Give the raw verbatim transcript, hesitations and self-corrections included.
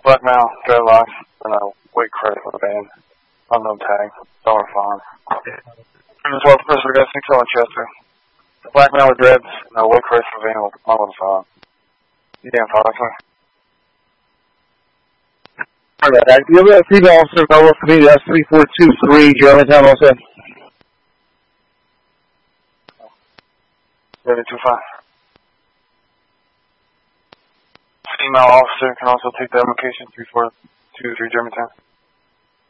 Black male, dreadlocks, and a white credit with a band. Unknown tag, dollar farm. Previous twelve person, we got six on Chester. The black man with dreads, and a white credit with a band with unknown farm. You damn Foxman. Alright, do you have a female officer go for me? That's three four two three, Germantown also. seven two five. Female officer can also take that location, three four two three Germantown.